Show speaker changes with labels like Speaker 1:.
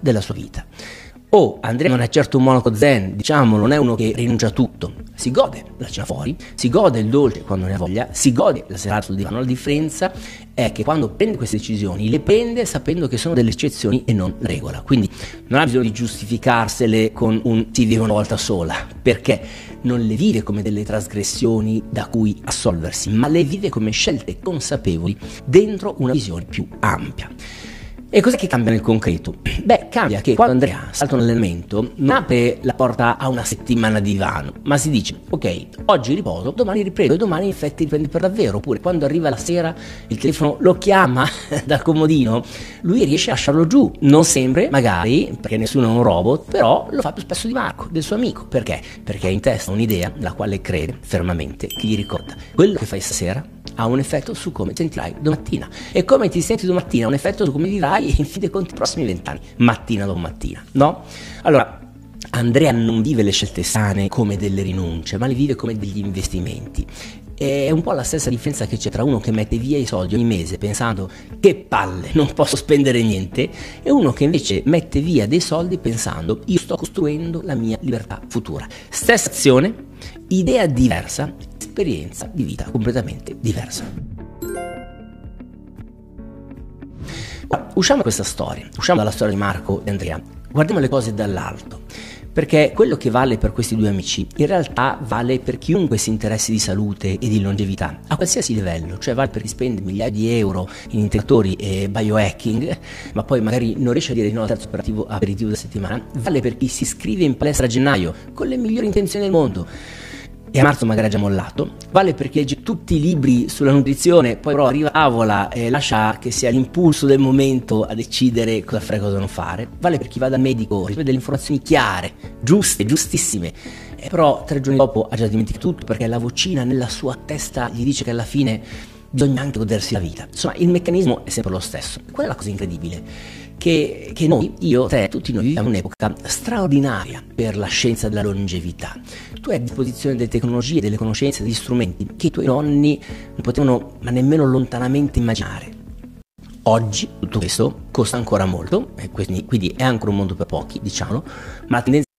Speaker 1: della sua vita. O Andrea non è certo un monaco zen, diciamo, non è uno che rinuncia a tutto, si gode la cena fuori, si gode il dolce quando ne ha voglia, si gode la serata sul divano. La differenza è che quando prende queste decisioni le prende sapendo che sono delle eccezioni e non regola, quindi non ha bisogno di giustificarsele con un si vive una volta sola, perché non le vive come delle trasgressioni da cui assolversi, ma le vive come scelte consapevoli dentro una visione più ampia. E cos'è che cambia nel concreto? Beh, cambia che quando Andrea salta un allenamento non apre la porta a una settimana di divano, ma si dice ok, oggi riposo, domani riprendo e domani in effetti riprende per davvero. Oppure quando arriva la sera il telefono lo chiama dal comodino, lui riesce a lasciarlo giù, non sempre magari, perché nessuno è un robot, però lo fa più spesso di Marco, del suo amico. Perché? Perché ha in testa un'idea la quale crede fermamente, che gli ricorda quello che fai stasera ha un effetto su come ti sentirai domattina, e come ti senti domattina ha un effetto su come vivrai in fin dei conti i prossimi 20 anni, mattina dopo mattina, no? Allora, Andrea non vive le scelte sane come delle rinunce, ma le vive come degli investimenti. È un po' la stessa differenza che c'è tra uno che mette via i soldi ogni mese pensando che palle, non posso spendere niente, e uno che invece mette via dei soldi pensando io sto costruendo la mia libertà futura. Stessa azione, idea diversa, esperienza di vita completamente diversa. Usciamo da questa storia, usciamo dalla storia di Marco e Andrea, guardiamo le cose dall'alto, perché quello che vale per questi due amici in realtà vale per chiunque si interessi di salute e di longevità a qualsiasi livello, cioè vale per chi spende migliaia di euro in integratori e biohacking ma poi magari non riesce a dire di no al terzo aperitivo della settimana, vale per chi si iscrive in palestra a gennaio con le migliori intenzioni del mondo e a marzo magari ha già mollato, vale per chi legge tutti i libri sulla nutrizione, poi però arriva a tavola e lascia che sia l'impulso del momento a decidere cosa fare e cosa non fare, vale per chi va dal medico, riceve delle informazioni chiare, giuste, giustissime, e però 3 giorni dopo ha già dimenticato tutto perché la vocina nella sua testa gli dice che alla fine bisogna anche godersi la vita. Insomma, il meccanismo è sempre lo stesso. Qual è la cosa incredibile? Che noi, io, te, tutti noi viviamo un'epoca straordinaria per la scienza della longevità. Tu hai a disposizione delle tecnologie, delle conoscenze, degli strumenti che i tuoi nonni non potevano ma nemmeno lontanamente immaginare. Oggi tutto questo costa ancora molto, quindi è ancora un mondo per pochi, diciamo, ma la tendenza